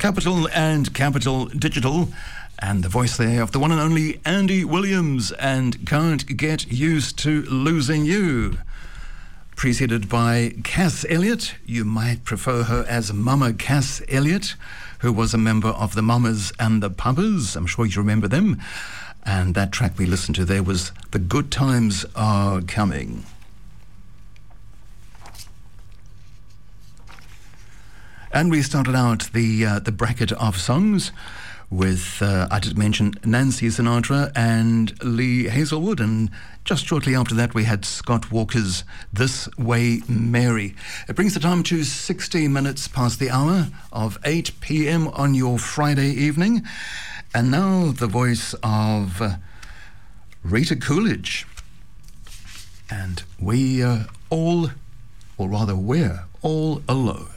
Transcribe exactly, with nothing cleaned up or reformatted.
Capital and Capital Digital, and the voice there of the one and only Andy Williams and Can't Get Used to Losing You. Preceded by Cass Elliot. You might prefer her as Mama Cass Elliot, who was a member of the Mamas and the Papas. I'm sure you remember them. And that track we listened to there was The Good Times Are Coming. And we started out the uh, the bracket of songs with, uh, I did mention, Nancy Sinatra and Lee Hazelwood, and just shortly after that we had Scott Walker's This Way Mary. It brings the time to sixty minutes past the hour of eight p.m. on your Friday evening. And now the voice of uh, Rita Coolidge. And we uh, all, or rather we're all alone.